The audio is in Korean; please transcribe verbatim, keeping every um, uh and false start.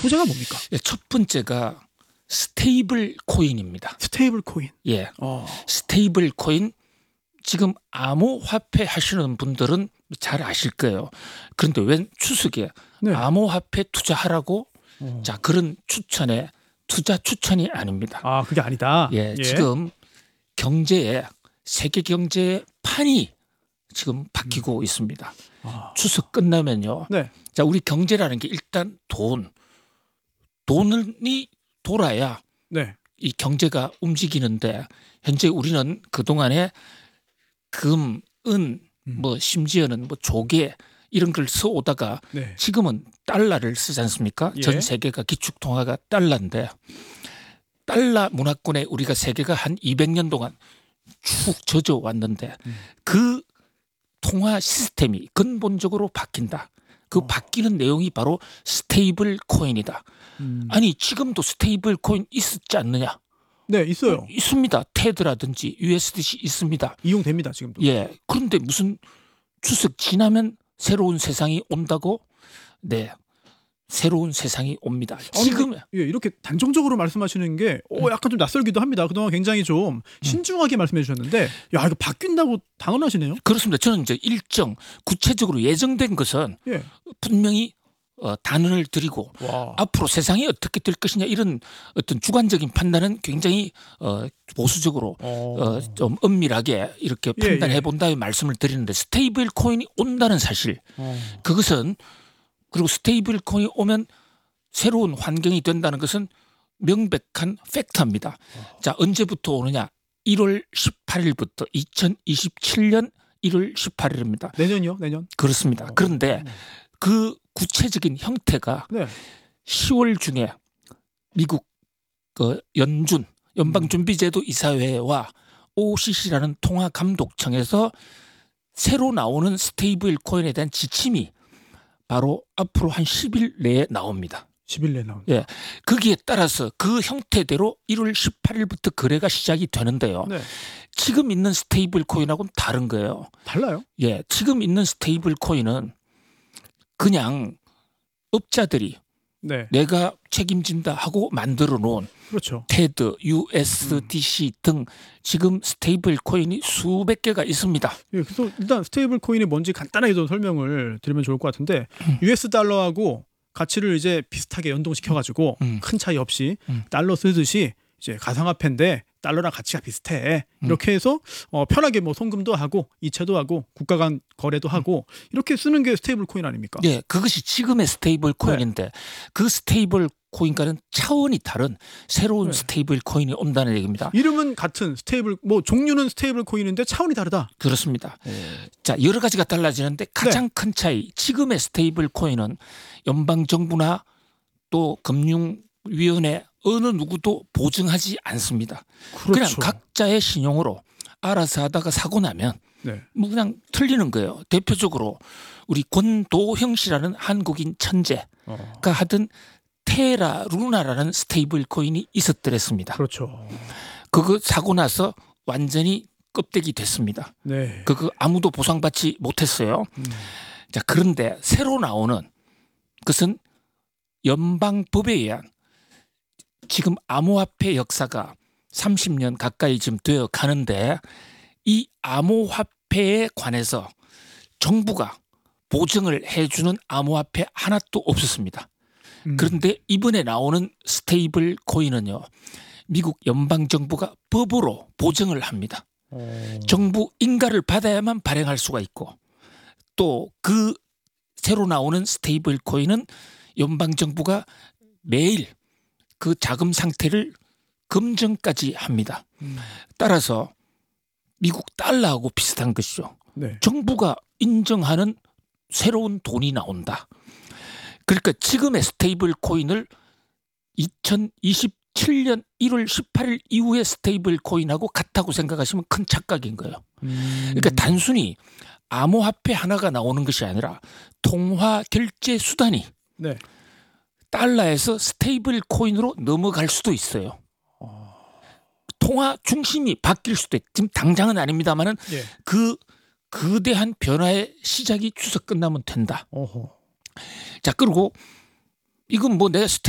소재가 뭡니까? 예, 첫 번째가 스테이블 코인입니다. 스테이블 코인. 예, 어. 스테이블 코인 지금 암호화폐 하시는 분들은 잘 아실 거예요. 그런데 웬 추석에 네. 암호화폐 투자하라고 어. 자 그런 추천에 투자 추천이 아닙니다. 아, 그게 아니다. 예, 예. 지금 경제에 세계 경제의 판이 지금 바뀌고 음. 있습니다. 아. 추석 끝나면요. 네. 자, 우리 경제라는 게 일단 돈, 돈이 돌아야 네. 이 경제가 움직이는데 현재 우리는 그 동안에 금, 은, 뭐 심지어는 뭐 조개 이런 걸 써오다가 네. 지금은 달러를 쓰지 않습니까? 예. 전 세계가 기축통화가 달러인데 달러 문화권에 우리가 세계가 한 이백 년 동안 쭉 젖어 왔는데 음. 그 통화 시스템이 근본적으로 바뀐다. 그 어. 바뀌는 내용이 바로 스테이블 코인이다. 음. 아니 지금도 스테이블 코인 있었지 않느냐? 네, 있어요. 있습니다. 테드라든지 유에스디씨 있습니다. 이용됩니다, 지금도. 예. 그런데 무슨 추석 지나면 새로운 세상이 온다고? 네. 새로운 세상이 옵니다. 지금 예, 이렇게 단정적으로 말씀하시는 게 어, 약간 좀 낯설기도 합니다. 그동안 굉장히 좀 신중하게 말씀해 주셨는데 야, 이거 바뀐다고 당연하시네요. 그렇습니다. 저는 이제 일정 구체적으로 예정된 것은 예. 분명히 어, 단언을 드리고 와. 앞으로 세상이 어떻게 될 것이냐 이런 어떤 주관적인 판단은 굉장히 어, 보수적으로 어. 어, 좀 엄밀하게 이렇게 예, 판단해 예. 본다의 말씀을 드리는데 스테이블 코인이 온다는 사실 어. 그것은 그리고 스테이블 코인이 오면 새로운 환경이 된다는 것은 명백한 팩트입니다. 자, 언제부터 오느냐? 일월 십팔일부터 이천이십칠 년 일월 십팔일입니다. 내년이요? 내년? 그렇습니다. 어. 그런데 그 구체적인 형태가 네. 시월 중에 미국 그 연준 연방준비제도 이사회와 오씨씨라는 통화감독청에서 새로 나오는 스테이블 코인에 대한 지침이 바로 앞으로 한 십 일 내에 나옵니다. 십 일 내에 나옵니다. 예, 거기에 따라서 그 형태대로 일월 십팔일부터 거래가 시작이 되는데요. 네. 지금 있는 스테이블 코인하고는 다른 거예요. 달라요? 예, 지금 있는 스테이블 코인은 그냥 업자들이 네. 내가 책임진다 하고 만들어 놓은 그렇죠. 테드, 유에스디씨 음. 등 지금 스테이블 코인이 수백 개가 있습니다. 예, 그래서 일단 스테이블 코인이 뭔지 간단하게 좀 설명을 드리면 좋을 것 같은데 음. 유에스 달러하고 가치를 이제 비슷하게 연동시켜 가지고 음. 큰 차이 없이 음. 달러 쓰듯이 이제 가상화폐인데 달러랑 가치가 비슷해. 음. 이렇게 해서 어, 편하게 뭐 송금도 하고 이체도 하고 국가 간 거래도 하고 이렇게 쓰는 게 스테이블 코인 아닙니까? 예, 그것이 지금의 스테이블 코인인데 네. 그 스테이블 코인과는 차원이 다른 새로운 네. 스테이블 코인이 온다는 얘기입니다. 이름은 같은 스테이블 뭐 종류는 스테이블 코인인데 차원이 다르다. 그렇습니다. 네. 자, 여러 가지가 달라지는데 가장 네. 큰 차이 지금의 스테이블 코인은 연방 정부나 또 금융위원회 어느 누구도 보증하지 않습니다. 그렇죠. 그냥 각자의 신용으로 알아서 하다가 사고 나면 네. 뭐 그냥 틀리는 거예요. 대표적으로 우리 권도형 씨라는 한국인 천재가 어. 하던 테라 루나라는 스테이블 코인이 있었더랬습니다. 그렇죠. 그거 사고 나서 완전히 껍데기 됐습니다. 네. 그거 아무도 보상받지 못했어요. 음. 자, 그런데 새로 나오는 것은 연방법에 의한 지금 암호화폐 역사가 삼십 년 가까이 지금 되어 가는데 이 암호화폐에 관해서 정부가 보증을 해주는 암호화폐 하나도 없었습니다. 음. 그런데 이번에 나오는 스테이블 코인은요. 미국 연방정부가 법으로 보증을 합니다. 어. 정부 인가를 받아야만 발행할 수가 있고 또 그 새로 나오는 스테이블 코인은 연방정부가 매일 그 자금 상태를 검증까지 합니다. 음. 따라서 미국 달러하고 비슷한 것이죠. 네. 정부가 인정하는 새로운 돈이 나온다. 그러니까 지금의 스테이블 코인을 이천이십칠 년 일월 십팔일 이후의 스테이블 코인하고 같다고 생각하시면 큰 착각인 거예요. 음. 그러니까 단순히 암호화폐 하나가 나오는 것이 아니라 통화 결제 수단이 네. 달러에서 스테이블 코인으로 넘어갈 수도 있어요. 어. 통화 중심이 바뀔 수도 있고 지금 당장은 아닙니다만은 예. 그 거대한 변화의 시작이 추석 끝나면 된다. 어허. 자, 그리고 이건 뭐 내가